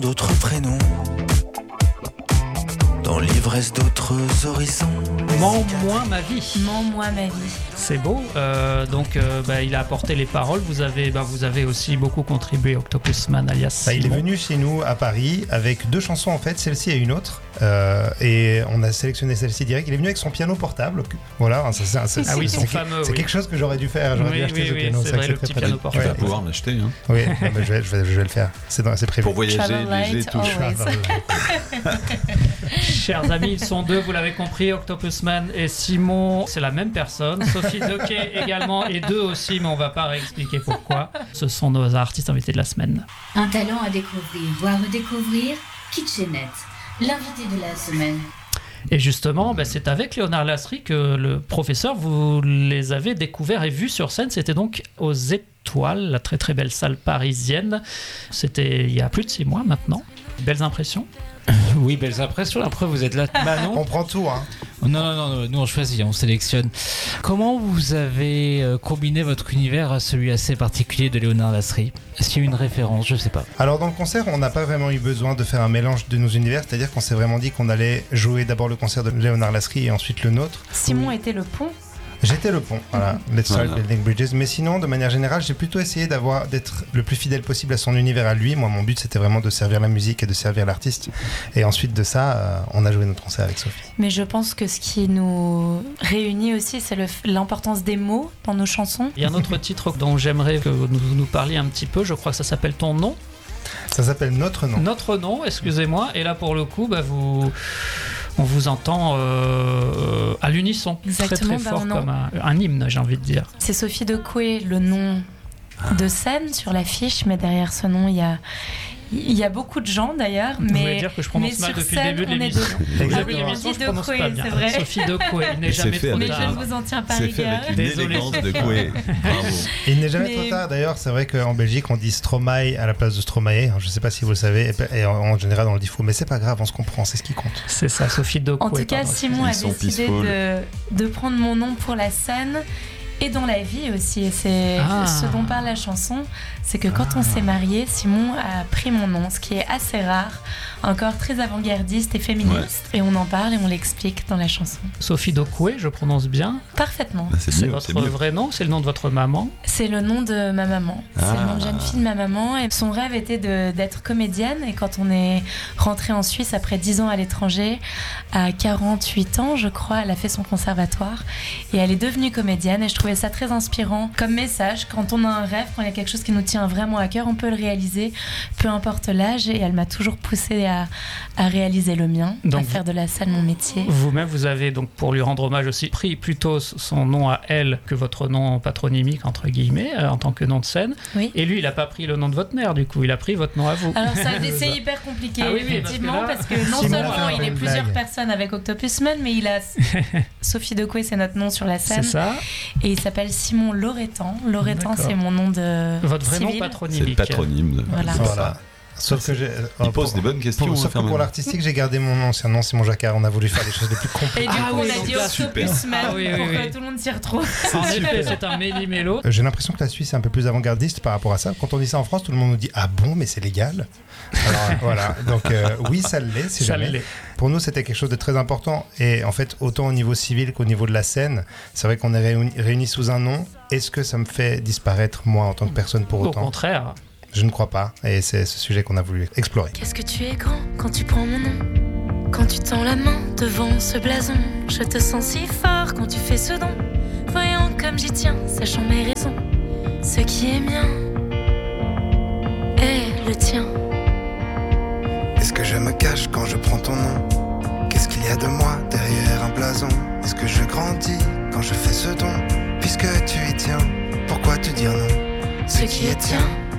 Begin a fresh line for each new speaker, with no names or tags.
D'autres prénoms, dans l'ivresse d'autres horizons.
Mens-moi ma vie.
Mens-moi ma vie.
C'est beau. Il a apporté les paroles. Vous avez aussi beaucoup contribué, Octopusman, alias
Il est
Simon.
venu chez nous à Paris avec 2 chansons en fait, celle-ci et une autre. Et on a sélectionné celle-ci direct. Il est venu avec son piano portable. Voilà, c'est
son fameux.
C'est quelque chose que j'aurais dû faire. J'aurais dû acheter ce piano.
C'est vrai, le petit piano
Tu
portable.
vas pouvoir l'acheter. Hein.
Oui, je vais le faire. C'est prévu.
Pour voyager,
Travel light,
léger, tout.
always.
Chers amis, ils sont 2, vous l'avez compris, Octopusman et Simon, c'est la même personne. Sophie Dequet également, et 2 aussi, mais on va pas réexpliquer pourquoi. Ce sont nos artistes invités de la semaine.
Un talent à découvrir, voire redécouvrir, Kitchenette, l'invité de la semaine.
Et justement, c'est avec Léonard Lasserie que le professeur, vous les avez découverts et vus sur scène. C'était donc aux Étoiles, la très très belle salle parisienne. C'était il y a plus de 6 mois maintenant. Belles impressions?
Oui, belles impressions. Après, vous êtes là. Non.
On prend tout, hein.
Non, nous on choisit, on sélectionne. Comment vous avez combiné votre univers à celui assez particulier de Léonard Lasserie? Est-ce qu'il y a une référence? Je sais pas.
Alors dans le concert, on n'a pas vraiment eu besoin de faire un mélange de nos univers, c'est-à-dire qu'on s'est vraiment dit qu'on allait jouer d'abord le concert de Léonard Lasserie et ensuite le nôtre.
Simon était le pont.
J'étais le pont, voilà, Let's Start Building Bridges. Mais sinon, de manière générale, j'ai plutôt essayé d'être le plus fidèle possible à son univers à lui. Moi, mon but, c'était vraiment de servir la musique et de servir l'artiste. Et ensuite de ça, on a joué notre concert avec Sophie.
Mais je pense que ce qui nous réunit aussi, c'est l'importance des mots dans nos chansons.
Il y a un autre titre dont j'aimerais que vous nous parliez un petit peu. Je crois que ça s'appelle Ton nom.
Ça s'appelle Notre nom.
Notre nom, excusez-moi. Et là, pour le coup, on vous entend à l'unisson.
Exactement,
très fort, comme un hymne, j'ai envie de dire.
C'est Sophie Dequet, le nom de scène sur l'affiche, mais derrière ce nom, il y a beaucoup de gens d'ailleurs.
Vous voulez dire que je prononce mal depuis le début de l'émission.
Oui, on dit Dequet, c'est vrai.
Sophie Dequet, il n'est jamais trop
Mais
tard.
je ne vous en tiens pas
C'est fait
rigueur.
avec une
Désolé.
élégance de Coué. Bravo.
Il n'est jamais trop tard. D'ailleurs, c'est vrai qu'en Belgique, on dit Stromae à la place de Stromae. Je ne sais pas si vous le savez. Et en général, on le dit faux. Mais c'est pas grave, on se comprend, c'est ce qui compte.
C'est ça, Sophie Dequet.
En tout cas,
pardon.
Simon a
Ils sont
décidé
peaceful.
de prendre mon nom pour la scène et dans la vie aussi. Et c'est ce dont parle la chanson, c'est que quand on s'est mariés, Simon a pris mon nom, ce qui est assez rare, encore très avant-gardiste et féministe. Et on en parle et on l'explique dans la chanson.
Sophie Dequet, je prononce bien.
Parfaitement.
C'est
C'est
mieux,
votre
c'est mieux.
vrai nom, c'est le nom de votre maman.
C'est le nom de ma maman. C'est le nom de jeune fille de ma maman. Et son rêve était d'être comédienne. Et quand on est rentré en Suisse après 10 ans à l'étranger, à 48 ans, je crois, elle a fait son conservatoire. Et elle est devenue comédienne. Et je trouvais ça très inspirant comme message. Quand on a un rêve, quand il y a quelque chose qui nous tient vraiment à cœur, on peut le réaliser, peu importe l'âge. Et elle m'a toujours poussée à réaliser le mien,
Donc,
à faire de la scène mon métier.
Vous-même, vous avez donc, pour lui rendre hommage aussi, pris plutôt son nom à elle que votre nom patronymique, entre guillemets, en tant que nom de scène.
Oui.
Et lui, il n'a pas pris le nom de votre mère, du coup, il a pris votre nom à vous.
Alors ça, c'est hyper compliqué,
Ah oui, oui,
effectivement,
parce
parce que non
Simon
seulement
a fait
il est
une
plusieurs
blague.
personnes avec Octopusman, mais il a Sophie Dequet, c'est notre nom sur la
C'est
scène,
ça,
et il s'appelle Simon Loretan. Loretan,
D'accord.
c'est mon nom de
votre vrai nom
civil.
C'est le
patronymique.
patronyme. De...
Voilà.
Voilà. Sauf que
Il pose des bonnes questions.
Sauf que pour l'artistique, j'ai gardé mon ancien nom, Simon Jacquard. On a voulu faire les choses les plus
Et
compliquées.
du coup,
oui,
on a
donc
dit
là,
Octopusman
super. Ah oui, oui,
pour
oui.
que tout le monde s'y retrouve.
En effet, c'est un méli-mélo.
J'ai l'impression que la Suisse est un peu plus avant-gardiste par rapport à ça. Quand on dit ça en France, tout le monde nous dit ah bon, mais c'est légal. Alors voilà, donc oui, ça l'est, si
Ça
jamais.
l'est.
Pour nous, c'était quelque chose de très important. Et en fait, autant au niveau civil qu'au niveau de la scène, c'est vrai qu'on est réunis sous un nom. Est-ce que ça me fait disparaître moi en tant que personne pour
Au
autant?
contraire.
Je ne crois pas. Et c'est ce sujet qu'on a voulu explorer.
Qu'est-ce que tu es grand quand tu prends mon nom? Quand tu tends la main devant ce blason, je te sens si fort quand tu fais ce don. Voyant comme j'y tiens, sachant mes raisons, ce qui est mien est le tien.
Est-ce que je me cache quand je prends ton nom? Qu'est-ce qu'il y a de moi derrière un blason? Est-ce que je grandis quand je fais ce don? Puisque tu y tiens, pourquoi te dire non?
Ce qui est tien